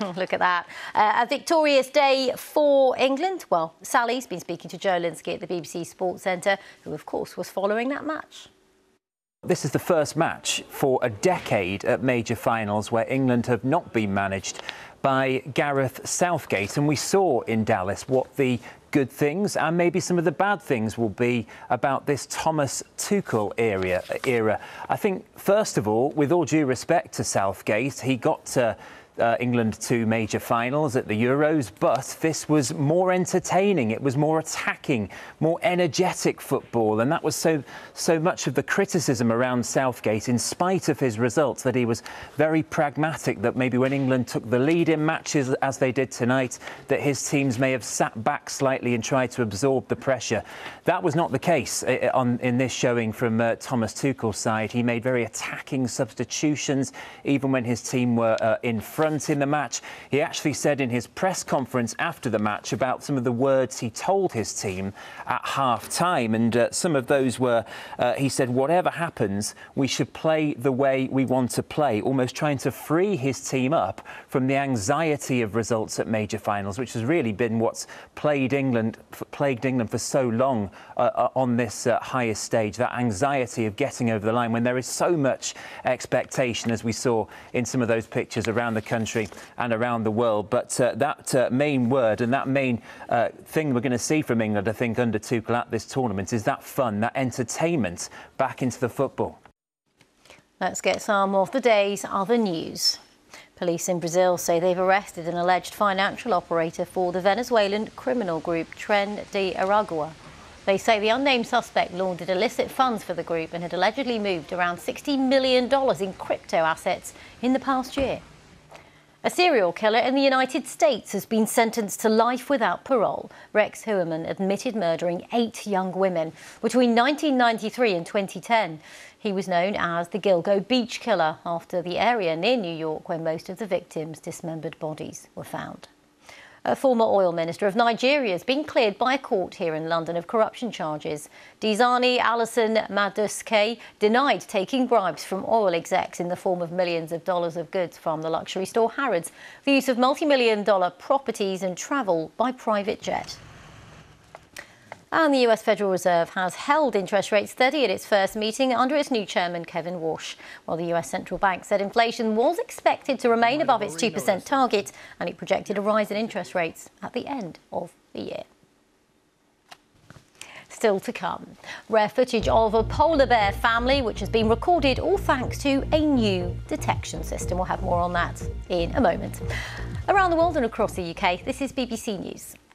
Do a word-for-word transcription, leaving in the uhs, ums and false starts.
Look at that. Uh, a victorious day for England. Well, Sally's been speaking to Joe Linsky at the B B C Sports Centre, who, of course, was following that match. This is the first match for a decade at major finals where England have not been managed by Gareth Southgate. And we saw in Dallas what the good things and maybe some of the bad things will be about this Thomas Tuchel era. era. I think, first of all, with all due respect to Southgate, he got uh, Uh, England to major finals at the Euros, but this was more entertaining. It was more attacking, more energetic football, and that was so so much of the criticism around Southgate, in spite of his results, that he was very pragmatic, that maybe when England took the lead in matches as they did tonight, that his teams may have sat back slightly and tried to absorb the pressure. That was not the case on, in this showing from uh, Thomas Tuchel's side. He made very attacking substitutions, even when his team were uh, in front in the match. He actually said in his press conference after the match about some of the words he told his team at half time, and uh, some of those were uh, he said, whatever happens, we should play the way we want to play, almost trying to free his team up from the anxiety of results at major finals, which has really been what's played England plagued England for so long uh, on this uh, highest stage, that anxiety of getting over the line when there is so much expectation, as we saw in some of those pictures around the country country and around the world. But uh, that uh, main word and that main uh, thing we're going to see from England, I think, under Tuchel at this tournament is that fun, that entertainment back into the football. Let's get some of the day's other news. Police in Brazil say they've arrested an alleged financial operator for the Venezuelan criminal group Tren de Aragua. They say the unnamed suspect laundered illicit funds for the group and had allegedly moved around sixty million dollars in crypto assets in the past year. A serial killer in the United States has been sentenced to life without parole. Rex Heuermann admitted murdering eight young women between nineteen ninety-three and twenty ten. He was known as the Gilgo Beach Killer after the area near New York where most of the victims' dismembered bodies were found. A former oil minister of Nigeria has been cleared by a court here in London of corruption charges. Diezani Alison Maduske denied taking bribes from oil execs in the form of millions of dollars of goods from the luxury store Harrods, the use of multi-million dollar properties and travel by private jet. And the U S Federal Reserve has held interest rates steady at its first meeting under its new chairman, Kevin Warsh, while the U S Central Bank said inflation was expected to remain above its two percent target, and it projected a rise in interest rates at the end of the year. Still to come, rare footage of a polar bear family, which has been recorded all thanks to a new detection system. We'll have more on that in a moment. Around the world and across the U K, this is B B C News.